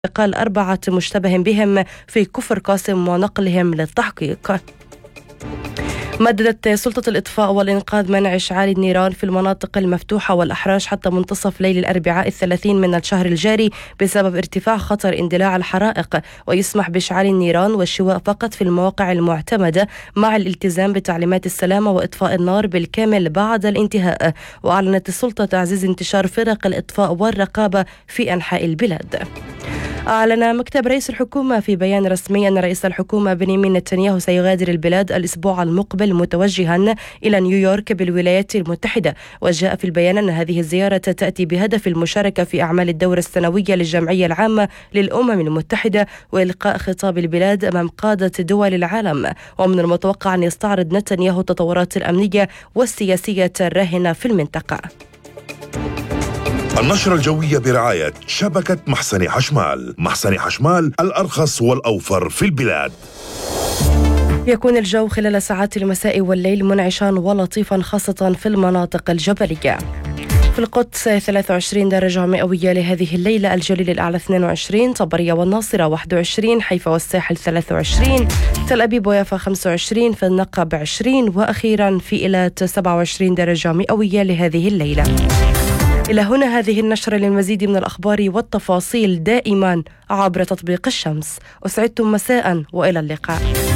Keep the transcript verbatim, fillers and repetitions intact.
اعتقال أربعة مشتبه بهم في كفر قاسم ونقلهم للتحقيق. مددت سلطة الإطفاء والإنقاذ منع إشعال النيران في المناطق المفتوحة والأحراج حتى منتصف ليل الأربعاء الثلاثين من الشهر الجاري بسبب ارتفاع خطر اندلاع الحرائق، ويسمح بإشعال النيران والشواء فقط في المواقع المعتمدة مع الالتزام بتعليمات السلامة وإطفاء النار بالكامل بعد الانتهاء. وأعلنت السلطة تعزيز انتشار فرق الإطفاء والرقابة في أنحاء البلاد. أعلن مكتب رئيس الحكومة في بيان رسمي أن رئيس الحكومة بنيامين نتنياهو سيغادر البلاد الأسبوع المقبل متوجها إلى نيويورك بالولايات المتحدة. وجاء في البيان أن هذه الزيارة تأتي بهدف المشاركة في أعمال الدورة السنوية للجمعية العامة للأمم المتحدة وإلقاء خطاب البلاد أمام قادة دول العالم. ومن المتوقع أن يستعرض نتنياهو التطورات الأمنية والسياسية الراهنة في المنطقة. النشرة الجوية برعاية شبكة محسن حشمال. محسن حشمال الأرخص والأوفر في البلاد. يكون الجو خلال ساعات المساء والليل منعشا ولطيفا خاصة في المناطق الجبلية. في القدس ثلاثة وعشرين درجة مئوية لهذه الليلة، الجليل الأعلى اثنين وعشرين، طبرية والناصرة واحد وعشرين، حيفا والساحل ثلاثة وعشرين، تل أبيب ويافا خمسة وعشرين، في النقب عشرين، وأخيرا في إيلات سبعة وعشرين درجة مئوية لهذه الليلة. إلى هنا هذه النشرة. للمزيد من الأخبار والتفاصيل دائما عبر تطبيق الشمس. أسعدتم مساء وإلى اللقاء.